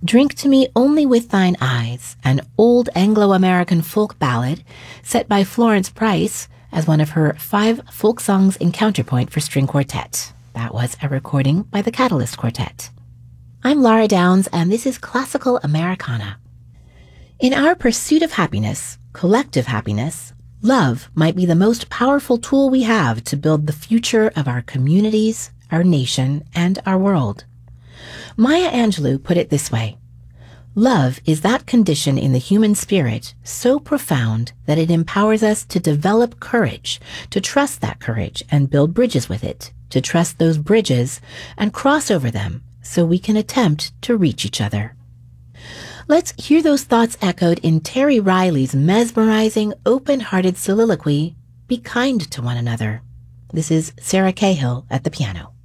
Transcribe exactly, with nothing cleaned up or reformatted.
Drink to Me Only with Thine Eyes, an old Anglo-American folk ballad set by Florence Price as one of her five folk songs in counterpoint for string quartet. That was a recording by the Catalyst Quartet. I'm Laura Downs, and this is Classical Americana. In our pursuit of happiness, collective happiness, love might be the most powerful tool we have to build the future of our communities, our nation, and our world. Maya Angelou put it this way: love is that condition in the human spirit so profound that it empowers us to develop courage, to trust that courage and build bridges with it, to trust those bridges and cross over them so we can attempt to reach each other. Let's hear those thoughts echoed in Terry Riley's mesmerizing, open-hearted soliloquy, Be Kind to One Another. This is Sarah Cahill at the piano.